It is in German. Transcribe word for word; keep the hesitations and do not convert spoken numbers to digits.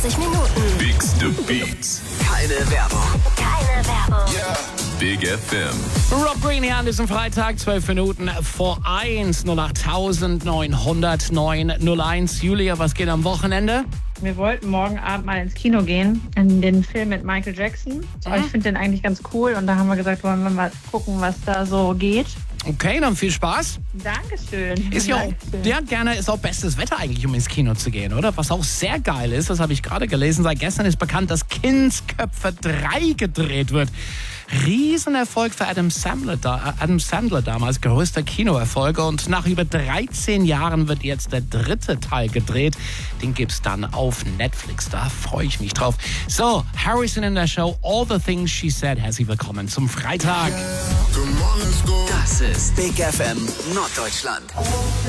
vierzig Minuten. Beats to Beats. Keine Werbung. Keine Werbung. Yeah. Big F M. Rob Green hier an diesem Freitag, zwölf Minuten vor eins, null acht neun null null neun null eins. Julia, was geht am Wochenende? Wir wollten morgen Abend mal ins Kino gehen, in den Film mit Michael Jackson. Mhm. Ich finde den eigentlich ganz cool und da haben wir gesagt, wollen wir mal gucken, was da so geht. Okay, dann viel Spaß. Dankeschön. Ist ja auch, Dankeschön. ja, gerne ist auch bestes Wetter eigentlich, um ins Kino zu gehen, oder? Was auch sehr geil ist, das habe ich gerade gelesen, seit gestern ist bekannt, dass Kindsköpfe drei gedreht wird. Riesenerfolg für Adam Sandler, da, Adam Sandler damals, größter Kinoerfolg. Und nach über dreizehn Jahren wird jetzt der dritte Teil gedreht. Den gibt's dann auf Netflix. Da freue ich mich drauf. So, Harrison in der Show All the Things She Said. Herzlich willkommen zum Freitag. Das ist Big F M Norddeutschland.